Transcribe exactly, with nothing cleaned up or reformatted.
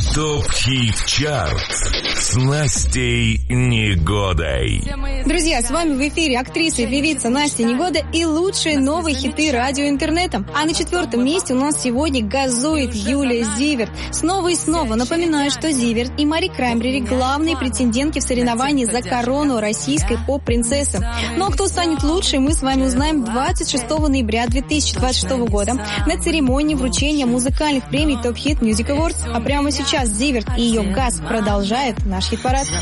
ТОП-хит-чарт с Настей Негодой. Друзья, с вами в эфире актриса и певица Настя Негода и лучшие новые хиты радио и интернета. А на четвертом месте у нас сегодня газует Юлия Зиверт. Снова и снова напоминаю, что Зиверт и Мари Краймбрери — главные претендентки в соревновании за корону российской поп-принцессы. Ну а кто станет лучшей, мы с вами узнаем двадцать шестого ноября две тысячи двадцать шестого года на церемонии вручения музыкальных премий Top Hit Music Awards. А прямо сейчас Зиверт и ее «Газ» продолжает наш хит-парад.